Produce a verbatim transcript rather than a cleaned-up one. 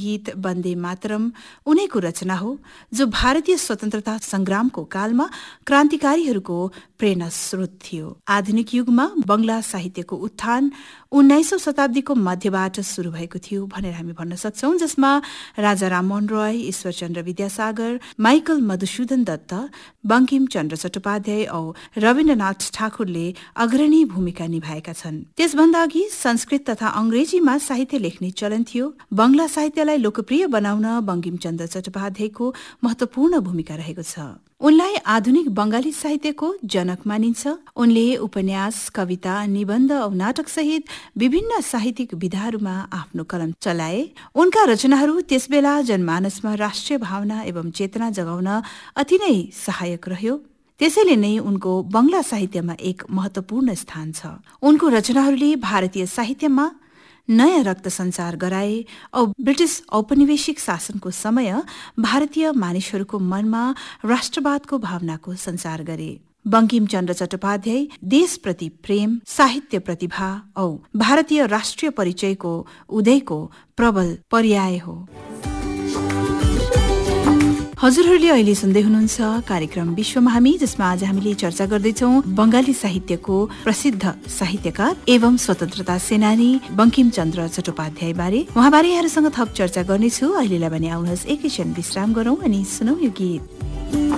गीत वन्दे मातरम उनैको रचना हो, जो भारतीय स्वतन्त्रता संग्रामको कालमा क्रान्तिकारीहरूको प्रेरणा स्रोत थियो। आधुनिक युगमा बंगला साहित्यको उत्थान उन्नाइसौं शताब्दीको मध्यबाट शुरू भएको थियो भनेर हामी भन्न सक्छौं, जसमा राजा राममोहन राय, ईश्वरचन्द्र विद्यासागर, माइकल मधुसूदन दत्त, बंकिम चन्द्र चट्टोपाध्याय औ रविन्द्रनाथ ठाकुरले अग्रणी भूमिका निभाएका छन्। त्यसभन्दा अघि संस्कृत तथा अंग्रेजीमा साहित्य लेख्ने चलन थियो। बंगला साहित्यलाई लोकप्रिय बनाउन बंकिम चन्द्र चट्टोपाध्यायको महत्वपूर्ण भूमिका रहेको छ। उनलाई आधुनिक बंगाली साहित्यको जनक मानिन्छ। उनले उपन्यास, कविता, निबन्ध औ नाटक सहित विभिन्न साहित्यिक विधाहरूमा आफ्नो कलम चलाए। उनका रचनाहरू त्यसबेला जनमानसमा राष्ट्रिय भावना एवं चेतना जगाउन अति नै सहायक रह्यो। त्यसैले नै उनको बंगला साहित्यमा एक महत्वपूर्ण स्थान छ। उनको रचनाहरूले भारतीय साहित्यमा नयाँ रक्त सञ्चार गराए औ ब्रिटिश औपनिवेशिक शासनको समय भारतीय मानिसहरूको मनमा राष्ट्रवादको भावनाको सञ्चार गरे। बंकिम चन्द्र चट्टोपाध्याय देशप्रति प्रेम, साहित्य प्रतिभा औ भारतीय राष्ट्रिय परिचयको उदयको प्रबल पर्याय हो। हजुरहरूले अहिले सुन्दै हुनुहुन्छ कार्यक्रम विश्वमा हामी, जसमा आज हामीले चर्चा गर्दैछौँ बंगाली साहित्यको प्रसिद्ध साहित्यकार एवं स्वतन्त्रता सेनानी बंकिम चन्द्र चट्टोपाध्याय बारे। उहाँबारे यहाँहरूसँग थप चर्चा गर्नेछु। अहिलेलाई भने आउनुहोस् एकैछिन विश्राम गरौँ अनि सुनौ यो गीत।